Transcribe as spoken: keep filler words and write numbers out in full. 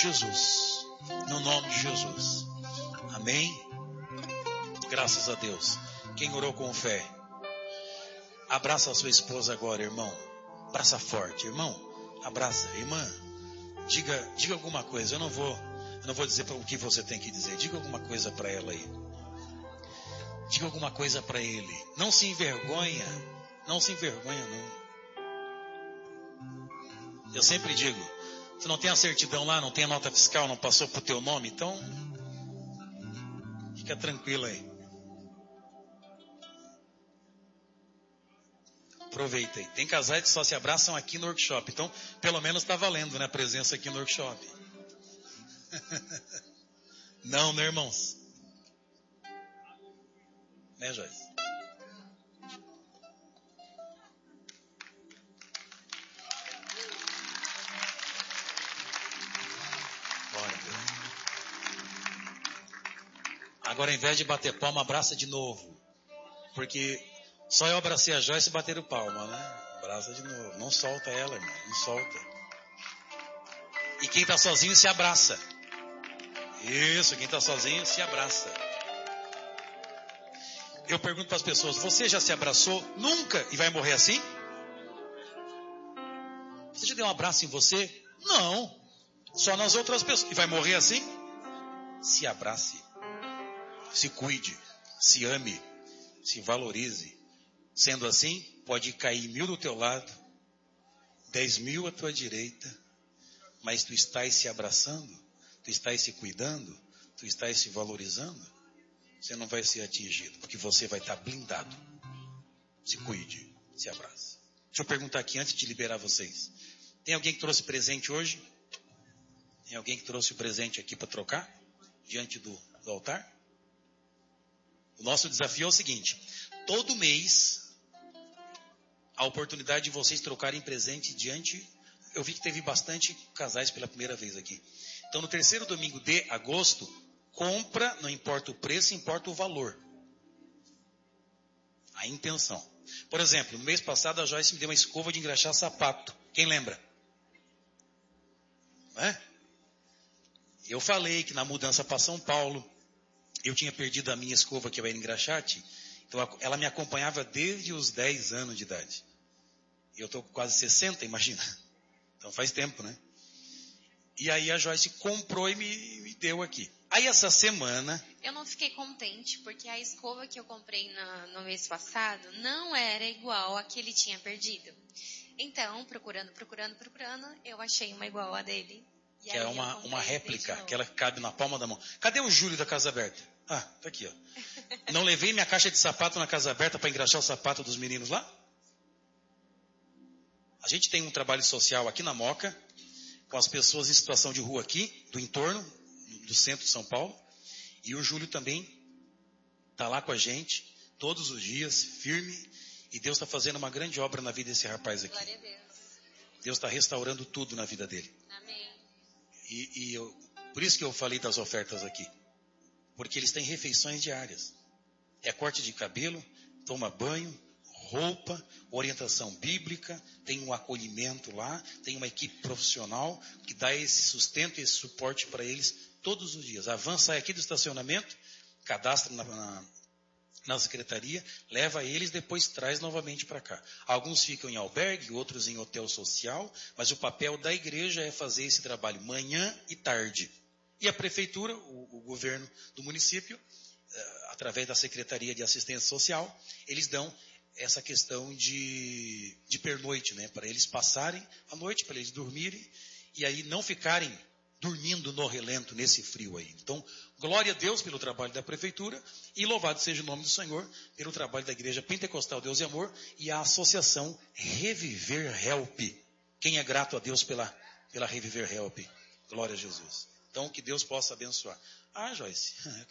Jesus. No nome de Jesus. Amém? Graças a Deus. Quem orou com fé? Abraça a sua esposa agora, irmão. Abraça forte, irmão. Abraça, irmã. Diga, diga alguma coisa. Eu não vou, eu não vou dizer o que você tem que dizer. Diga alguma coisa para ela aí. Diga alguma coisa para ele. Não se envergonha. Não se envergonha, não. Eu sempre digo, você não tem a certidão lá, não tem a nota fiscal, não passou pro teu nome, então fica tranquilo aí. Aproveita aí. Tem casais que só se abraçam aqui no workshop, então pelo menos está valendo, né, a presença aqui no workshop. Não, né, irmãos? Né, Joyce? Agora, ao invés de bater palma, abraça de novo. Porque só eu abracei a Joyce e bateram palma, né? Abraça de novo. Não solta ela, irmão. Não solta. E quem está sozinho se abraça. Isso, quem está sozinho se abraça. Eu pergunto para as pessoas, você já se abraçou nunca e vai morrer assim? Você já deu um abraço em você? Não. Só nas outras pessoas. E vai morrer assim? Se abrace. Se cuide, se ame, se valorize. Sendo assim, pode cair mil do teu lado, dez mil à tua direita, mas tu estás se abraçando, tu estás se cuidando, tu estás se valorizando, você não vai ser atingido, porque você vai estar blindado. Se cuide, se abrace. Deixa eu perguntar aqui antes de liberar vocês. Tem alguém que trouxe presente hoje? Tem alguém que trouxe o presente aqui para trocar? Diante do, do altar? O nosso desafio é o seguinte, todo mês, a oportunidade de vocês trocarem presente diante, eu vi que teve bastante casais pela primeira vez aqui. Então, no terceiro domingo de agosto, compra, não importa o preço, importa o valor. A intenção. Por exemplo, no mês passado, a Joyce me deu uma escova de engraxar sapato. Quem lembra? Não é? Eu falei que na mudança para São Paulo, eu tinha perdido a minha escova que eu era engraxate, então ela me acompanhava desde os dez anos de idade. E eu estou com quase sessenta, imagina. Então faz tempo, né? E aí a Joyce comprou e me, me deu aqui. Aí essa semana... Eu não fiquei contente, porque a escova que eu comprei na, no mês passado não era igual a que ele tinha perdido. Então, procurando, procurando, procurando, eu achei uma igual a dele. E que é uma, uma réplica, aquela que cabe na palma da mão. Cadê o Júlio da Casa Aberta? Ah, tá aqui, ó. Não levei minha caixa de sapato na Casa Aberta para engraxar o sapato dos meninos lá? A gente tem um trabalho social aqui na Moca, com as pessoas em situação de rua aqui, do entorno, do centro de São Paulo. E o Júlio também está lá com a gente, todos os dias, firme. E Deus está fazendo uma grande obra na vida desse rapaz aqui. Glória a Deus. Deus está restaurando tudo na vida dele. Amém. E, e eu, por isso que eu falei das ofertas aqui. Porque eles têm refeições diárias. É corte de cabelo, toma banho, roupa, orientação bíblica, tem um acolhimento lá, tem uma equipe profissional que dá esse sustento, esse suporte para eles todos os dias. A van sai aqui do estacionamento, cadastra na, na, na secretaria, leva eles, depois traz novamente para cá. Alguns ficam em albergue, outros em hotel social, mas o papel da igreja é fazer esse trabalho manhã e tarde. E a prefeitura, o, o governo do município, eh, através da Secretaria de Assistência Social, eles dão essa questão de, de pernoite, né? Para eles passarem a noite, para eles dormirem, e aí não ficarem dormindo no relento, nesse frio aí. Então, glória a Deus pelo trabalho da prefeitura, e louvado seja o nome do Senhor, pelo trabalho da Igreja Pentecostal Deus e Amor, e a associação Reviver Help. Quem é grato a Deus pela, pela Reviver Help? Glória a Jesus. Então, que Deus possa abençoar. Ah, Joyce,